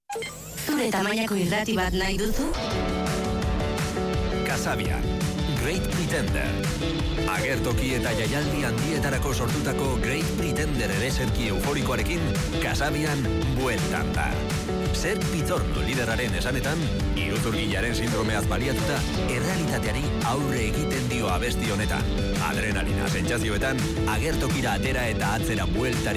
Zure tamainako irrati bat nahi duzu? Kasabian, Great Pretender. Agertoki eta jaialdi handietarako sortutako Great Pretender ereserki euforikoarekin Kasabian bueltan da. Zer Pitorno lideraren esanetan, iruzurgilaren sindromeaz baliatuta, errealitateari aurre egiten dio abesti honetan. Adrenalina sentsazioetan, agertokira atera eta atzera bueltari